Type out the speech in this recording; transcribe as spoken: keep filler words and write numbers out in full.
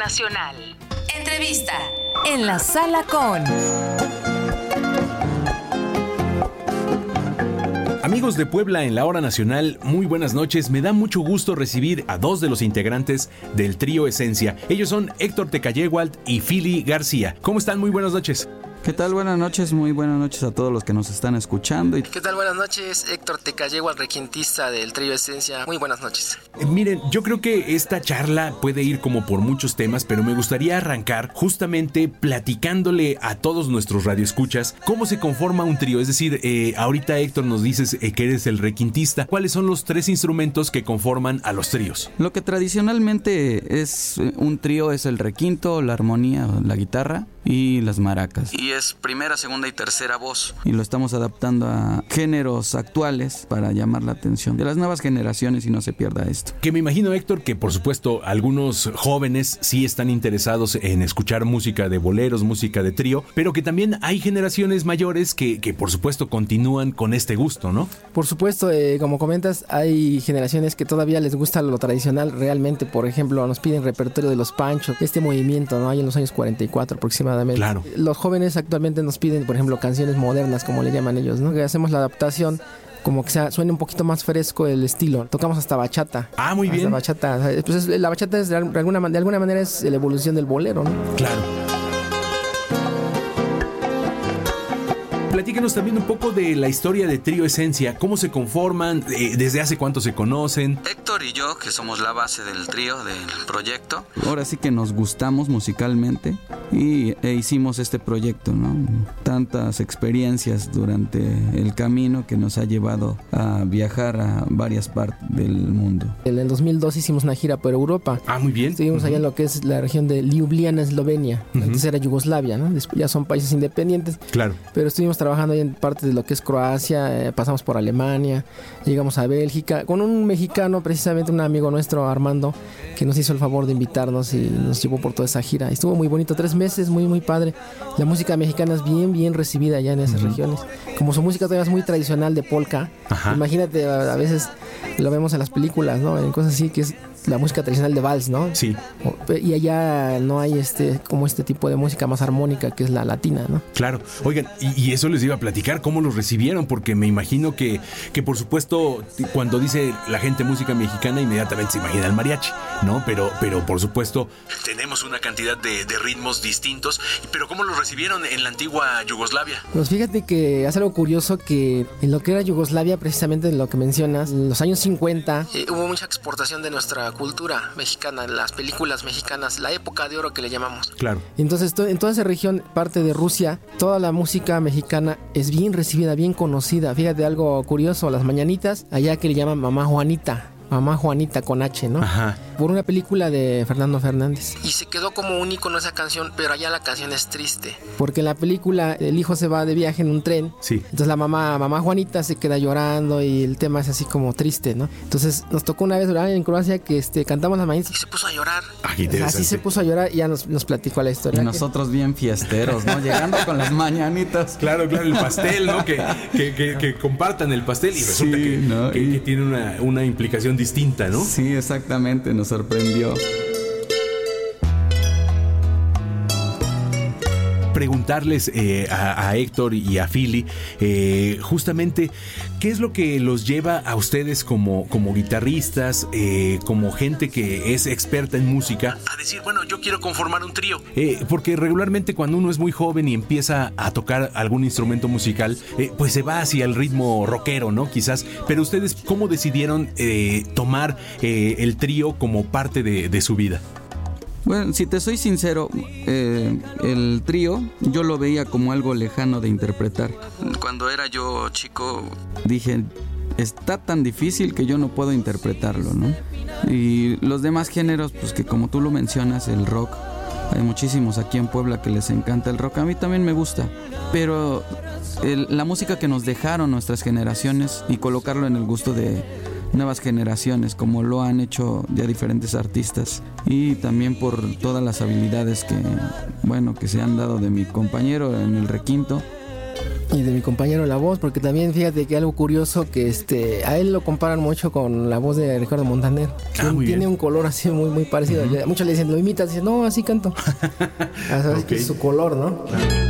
Nacional. Entrevista en la sala con... Amigos de Puebla en la Hora Nacional, muy buenas noches. Me da mucho gusto recibir a dos de los integrantes del trío Esencia. Ellos son Héctor Tecayéhuatl y Fili García. ¿Cómo están? Muy buenas noches. ¿Qué tal? Buenas noches, muy buenas noches a todos los que nos están escuchando. ¿Qué tal? Buenas noches, Héctor Tecayéhuatl, requintista del trío Esencia. Muy buenas noches. Eh, miren, yo creo que esta charla puede ir como por muchos temas, pero me gustaría arrancar justamente platicándole a todos nuestros radioescuchas cómo se conforma un trío. Es decir, eh, ahorita Héctor nos dices eh, que eres el requintista. ¿Cuáles son los tres instrumentos que conforman a los tríos? Lo que tradicionalmente es un trío es el requinto, la armonía, la guitarra y las maracas. Y es primera, segunda y tercera voz. Y lo estamos adaptando a géneros actuales para llamar la atención de las nuevas generaciones y no se pierda esto. Que me imagino, Héctor, que por supuesto algunos jóvenes sí están interesados en escuchar música de boleros, música de trío, pero que también hay generaciones mayores que, que por supuesto continúan con este gusto, ¿no? Por supuesto, eh, como comentas, hay generaciones que todavía les gusta lo tradicional realmente. Por ejemplo, nos piden repertorio de los Panchos, este movimiento, ¿no? Hay en los años cuarenta y cuatro aproximadamente. Claro. Los jóvenes actualmente nos piden, por ejemplo, canciones modernas, como le llaman ellos, ¿no? Que hacemos la adaptación como que sea, suene un poquito más fresco el estilo. Tocamos hasta bachata. Ah, muy bien. Hasta bachata. Pues es, la bachata es de alguna, de alguna manera es la evolución del bolero, ¿no? Claro. Platíquenos también un poco de la historia de Trío Esencia, cómo se conforman, eh, desde hace cuánto se conocen. Héctor y yo, que somos la base del trío, del proyecto. Ahora sí que nos gustamos musicalmente y e hicimos este proyecto, ¿no? Tantas experiencias durante el camino que nos ha llevado a viajar a varias partes del mundo. En el dos mil dos hicimos una gira por Europa. Ah, muy bien. Estuvimos uh-huh. allá en lo que es la región de Ljubljana, Eslovenia. Uh-huh. Antes era Yugoslavia, ¿no? Después ya son países independientes. Claro. Pero estuvimos trabajando ahí en parte de lo que es Croacia, eh, pasamos por Alemania, llegamos a Bélgica, con un mexicano, precisamente un amigo nuestro, Armando, que nos hizo el favor de invitarnos y nos llevó por toda esa gira. Estuvo muy bonito, tres meses, muy muy padre. La música mexicana es bien, bien recibida allá en esas uh-huh. regiones. Como su música todavía es muy tradicional de polka, ajá. Imagínate, a, a veces lo vemos en las películas, ¿no? En cosas así, que es la música tradicional de vals, ¿no? Sí. Y allá no hay este como este tipo de música más armónica que es la latina, ¿no? Claro. Oigan, y, y eso les iba a platicar, cómo los recibieron, porque me imagino que, que por supuesto, cuando dice la gente música mexicana, inmediatamente se imagina el mariachi, ¿no? Pero, pero por supuesto, tenemos una cantidad de, de ritmos distintos, pero ¿cómo los recibieron en la antigua Yugoslavia? Pues fíjate que hace algo curioso que en lo que era Yugoslavia, precisamente en lo que mencionas, en los años cincuenta, eh, hubo mucha exportación de nuestra cultura mexicana, las películas mexicanas, la época de oro que le llamamos. Claro. Entonces, to- en toda esa región, parte de Rusia, toda la música mexicana es bien recibida, bien conocida. Fíjate algo curioso, las mañanitas, allá que le llaman Mamá Juanita. Mamá Juanita con H, ¿no? Ajá. Por una película de Fernando Fernández. Y se quedó como un ícono esa canción, pero allá la canción es triste. Porque en la película el hijo se va de viaje en un tren. Sí. Entonces la mamá, mamá Juanita se queda llorando y el tema es así como triste, ¿no? Entonces nos tocó una vez en Croacia que este, cantamos las mañanitas y se puso a llorar. Ah, así se puso a llorar y ya nos, nos platicó la historia. Y nosotros bien fiesteros, ¿no? Llegando con las mañanitas. Claro, claro, el pastel, ¿no? Que, que, que, que compartan el pastel y resulta sí, que, ¿no? que, y... que tiene una, una implicación distinta, ¿no? Sí, exactamente, nos sorprendió. Preguntarles eh, a, a Héctor y a Fili eh, justamente qué es lo que los lleva a ustedes como, como guitarristas, eh, como gente que es experta en música, a decir, bueno, yo quiero conformar un trío. Eh, porque regularmente cuando uno es muy joven y empieza a tocar algún instrumento musical, eh, pues se va hacia el ritmo rockero, ¿no? Quizás. Pero ustedes, ¿cómo decidieron eh, tomar eh, el trío como parte de, de su vida? Bueno, si te soy sincero, eh, el trío yo lo veía como algo lejano de interpretar. Cuando era yo chico, dije, está tan difícil que yo no puedo interpretarlo, ¿no? Y los demás géneros, pues que como tú lo mencionas, el rock, hay muchísimos aquí en Puebla que les encanta el rock, a mí también me gusta, pero el, la música que nos dejaron nuestras generaciones y colocarlo en el gusto de nuevas generaciones, como lo han hecho ya diferentes artistas, y también por todas las habilidades que, bueno, que se han dado de mi compañero en el requinto, y de mi compañero la voz, porque también fíjate que algo curioso que este a él lo comparan mucho con la voz de Ricardo Montaner. Ah, muy tiene bien. un color así muy muy parecido. Uh-huh. Muchos le dicen, lo imitas, dicen, no, así canto. Así okay. que es su color, ¿no? Claro.